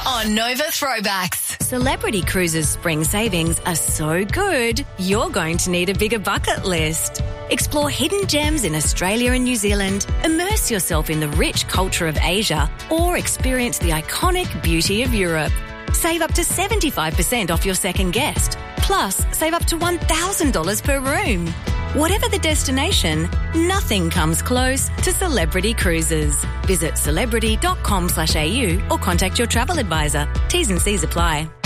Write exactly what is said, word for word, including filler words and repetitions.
on Nova Throwbacks. Celebrity Cruises spring savings are so good, you're going to need a bigger bucket list. Explore hidden gems in Australia and New Zealand, immerse yourself in the rich culture of Asia, or experience the iconic beauty of Europe. Save up to seventy-five percent off your second guest. Plus, save up to one thousand dollars per room. Whatever the destination, nothing comes close to Celebrity Cruises. Visit celebrity dot com slash a u or contact your travel advisor. T's and C's apply.